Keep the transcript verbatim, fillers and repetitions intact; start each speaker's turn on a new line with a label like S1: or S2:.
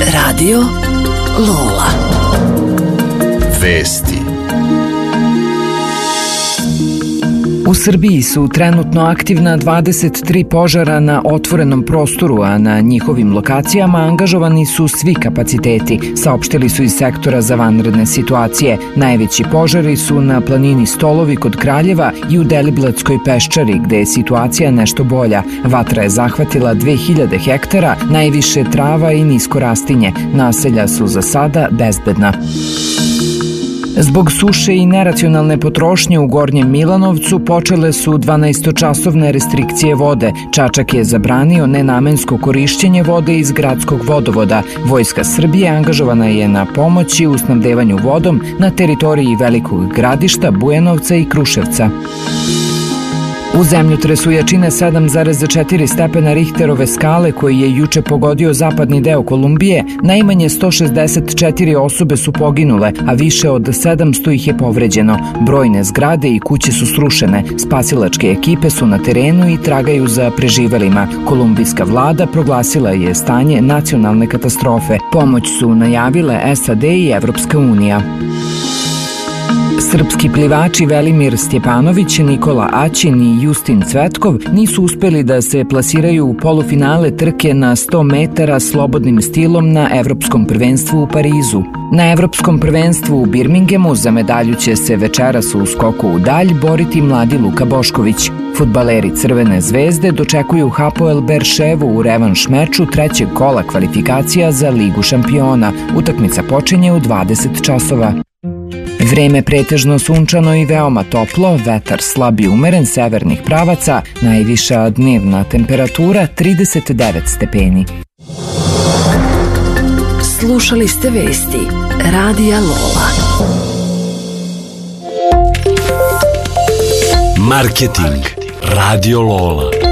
S1: Radio Lola.
S2: Vesti.
S3: U Srbiji su trenutno aktivna dvadeset tri požara na otvorenom prostoru, a na njihovim lokacijama angažovani su svi kapaciteti, saopštili su iz sektora za vanredne situacije. Najveći požari su na planini Stolovi kod Kraljeva i u Deliblatskoj peščari, gde je situacija nešto bolja. Vatra je zahvatila dve hiljade hektara, najviše trava i nisko rastinje. Naselja su za sada bezbedna. Zbog suše i neracionalne potrošnje u Gornjem Milanovcu počele su dvanaestočasovne restrikcije vode. Čačak je zabranio nenamensko korišćenje vode iz gradskog vodovoda. Vojska Srbije angažovana je na pomoći u snabdevanju vodom na teritoriji Velikog Gradišta, Bujanovca i Kruševca. U zemljotresu jačine sedam zarez četiri stepena Richterove skale koji je juče pogodio zapadni deo Kolumbije, najmanje sto šezdeset četiri osobe su poginule, a više od sedamsto ih je povređeno. Brojne zgrade i kuće su srušene. Spasilačke ekipe su na terenu i tragaju za preživelima. Kolumbijska vlada proglasila je stanje nacionalne katastrofe. Pomoć su najavile S A D i Evropska unija. Srpski plivači Velimir Stjepanović, Nikola Aćin i Justin Cvetkov nisu uspeli da se plasiraju u polufinale trke na sto metara slobodnim stilom na Evropskom prvenstvu u Parizu. Na Evropskom prvenstvu u Birminghamu za medalju će se večeras u skoku u dalj boriti mladi Luka Bošković. Fudbaleri Crvene zvezde dočekuju Hapoel Berševu u revanš meču trećeg kola kvalifikacija za Ligu šampiona. Utakmica počinje u dvadeset časova. Vreme pretežno sunčano i veoma toplo, vetar slab i umeren severnih pravaca, najviša dnevna temperatura trideset devet stepeni.
S1: Slušali ste vesti Radija Lola.
S2: Marketing Radio Lola.